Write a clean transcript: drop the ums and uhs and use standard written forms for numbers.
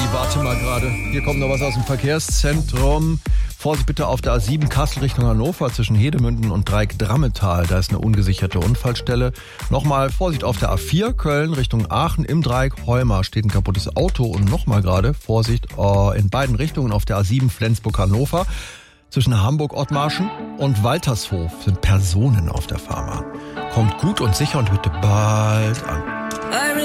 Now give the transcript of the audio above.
warte mal gerade. Hier kommt noch was aus dem Verkehrszentrum. Vorsicht bitte auf der A7 Kassel Richtung Hannover zwischen Hedemünden und Dreieck-Drammetal. Da ist eine ungesicherte Unfallstelle. Nochmal Vorsicht auf der A4 Köln Richtung Aachen im Dreieck Heumar steht ein kaputtes Auto. Und nochmal gerade Vorsicht in beiden Richtungen auf der A7 Flensburg-Hannover. Zwischen Hamburg-Ottmarschen und Waltershof sind Personen auf der Fahrbahn. Kommt gut und sicher und bitte bald an.